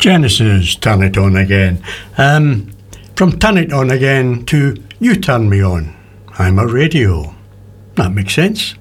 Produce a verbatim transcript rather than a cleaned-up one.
Genesis, Turn It On Again. Um, from Turn It On Again to You Turn Me On. I'm a radio. That makes sense.